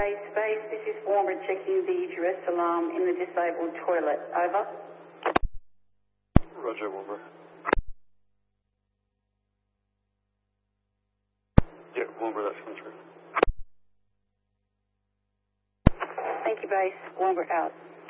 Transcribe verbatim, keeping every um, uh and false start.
Base, base, this is Warmer checking the duress alarm in the disabled toilet. Over. Roger, Warmer. Yeah, Warmer, that's come through. Thank you, base. Warmer out.